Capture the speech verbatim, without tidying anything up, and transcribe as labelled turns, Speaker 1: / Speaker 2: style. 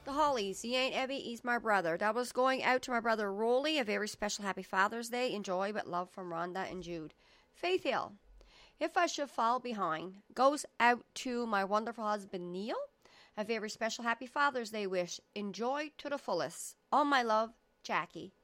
Speaker 1: The Hollies, he ain't Ebby, he's my brother. That was going out to my brother Rolly. A very special happy Father's Day. Enjoy with love from Rhonda and Jude. Faith Hill, if I should fall behind, goes out to my wonderful husband Neil. A very special happy Father's Day wish. Enjoy to the fullest. All my love, Jackie.